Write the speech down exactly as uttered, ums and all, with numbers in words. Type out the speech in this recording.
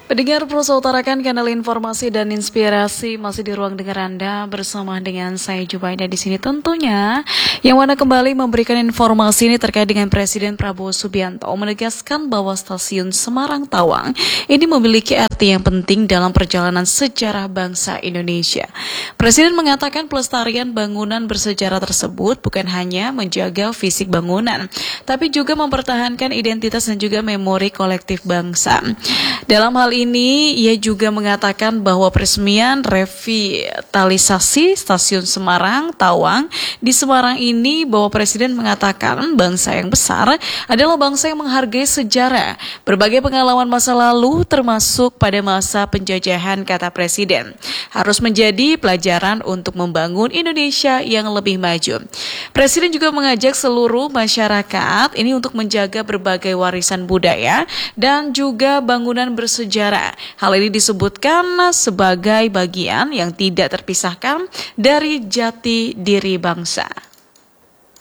Pendengar Pro utarakan kanal informasi dan inspirasi masih di ruang dengar Anda bersama dengan saya Jubaida di sini tentunya yang mana kembali memberikan informasi ini terkait dengan Presiden Prabowo Subianto menegaskan bahwa stasiun Semarang Tawang ini memiliki arti yang penting dalam perjalanan sejarah bangsa Indonesia. Presiden mengatakan pelestarian bangunan bersejarah tersebut bukan hanya menjaga fisik bangunan, tapi juga mempertahankan identitas dan juga memori kolektif bangsa. Dalam hal ini, ia juga mengatakan bahwa peresmian revitalisasi stasiun Semarang Tawang di Semarang ini bahwa Presiden mengatakan bangsa yang besar adalah bangsa yang menghargai sejarah, berbagai pengalaman masa lalu termasuk pada masa penjajahan, kata Presiden, harus menjadi pelajaran untuk membangun Indonesia yang lebih maju. Presiden juga mengajak seluruh masyarakat ini untuk menjaga berbagai warisan budaya dan juga bangunan bersejarah. Hal ini disebutkan sebagai bagian yang tidak terpisahkan dari jati diri bangsa.